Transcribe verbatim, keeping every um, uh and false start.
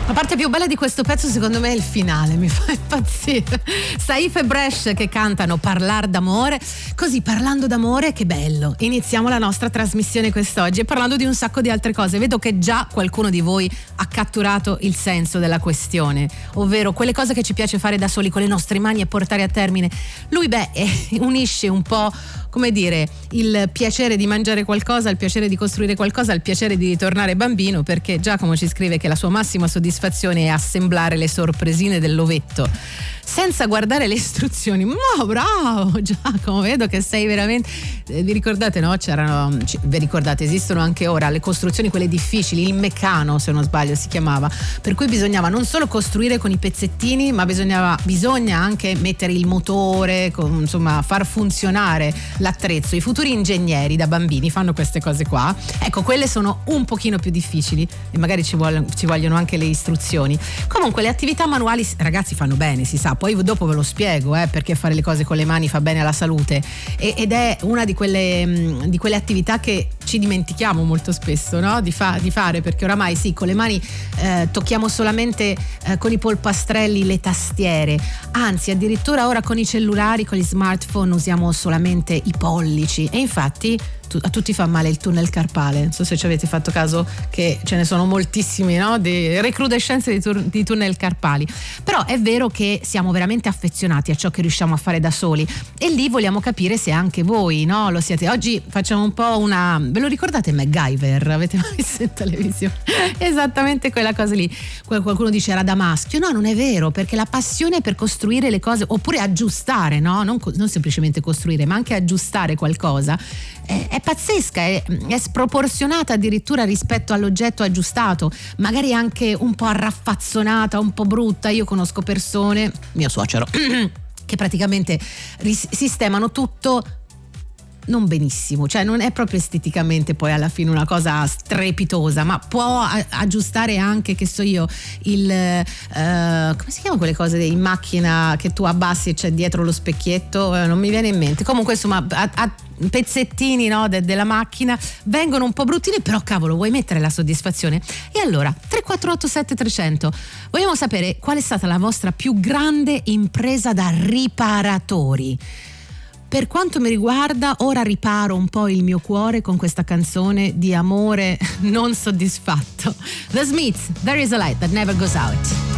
La parte più bella di questo pezzo secondo me è il finale, mi fa impazzire. Saif e Bresh che cantano Parlar d'amore. Così, parlando d'amore, che bello. Iniziamo la nostra trasmissione quest'oggi e parlando di un sacco di altre cose. Vedo che già qualcuno di voi ha catturato il senso della questione, ovvero quelle cose che ci piace fare da soli con le nostre mani e portare a termine. Lui, beh, eh, unisce un po', come dire, il piacere di mangiare qualcosa, il piacere di costruire qualcosa, il piacere di ritornare bambino, perché Giacomo ci scrive che la sua massima soddisfazione è assemblare le sorpresine dell'ovetto senza guardare le istruzioni. Ma bravo Giacomo, vedo che sei veramente, eh, vi ricordate, no? C'erano, c- vi ricordate, esistono anche ora le costruzioni, quelle difficili, il meccano se non sbaglio si chiamava, per cui bisognava non solo costruire con i pezzettini, ma bisognava bisogna anche mettere il motore, con, insomma far funzionare l'attrezzo. I futuri ingegneri da bambini fanno queste cose qua, ecco, quelle sono un pochino più difficili e magari ci, vuole, ci vogliono anche le istruzioni. Comunque le attività manuali, ragazzi, fanno bene, si sa, poi dopo ve lo spiego, eh, perché fare le cose con le mani fa bene alla salute, e, ed è una di quelle, di quelle attività che ci dimentichiamo molto spesso, no? di, fa, di fare, perché oramai sì, con le mani eh, tocchiamo solamente eh, con i polpastrelli le tastiere, anzi addirittura ora con i cellulari, con gli smartphone usiamo solamente i pollici, e infatti a tutti fa male il tunnel carpale. Non so se ci avete fatto caso che ce ne sono moltissimi, no? Di recrudescenze di, tur- di tunnel carpali. Però è vero che siamo veramente affezionati a ciò che riusciamo a fare da soli, e lì vogliamo capire se anche voi, no, lo siete. Oggi facciamo un po' una, ve lo ricordate MacGyver? Avete mai visto in televisione? Esattamente quella cosa lì. Qualcuno dice era da maschio. No, non è vero, perché la passione per costruire le cose, oppure aggiustare, no? Non, non semplicemente costruire, ma anche aggiustare qualcosa, è, è pazzesca, è, è sproporzionata addirittura rispetto all'oggetto aggiustato, magari anche un po' arraffazzonata, un po' brutta. Io conosco persone, mio suocero, che praticamente ris- sistemano tutto non benissimo, cioè non è proprio esteticamente poi alla fine una cosa strepitosa, ma può a- aggiustare anche, che so io, il uh, come si chiamano quelle cose in macchina che tu abbassi e c'è dietro lo specchietto, eh, non mi viene in mente. Comunque insomma a, a pezzettini, no, de- della macchina vengono un po' bruttini, però cavolo, vuoi mettere la soddisfazione? E allora tre quattro otto sette trecento, vogliamo sapere qual è stata la vostra più grande impresa da riparatori. Per quanto mi riguarda, ora riparo un po' il mio cuore con questa canzone di amore non soddisfatto. The Smiths, There is a Light That Never Goes Out.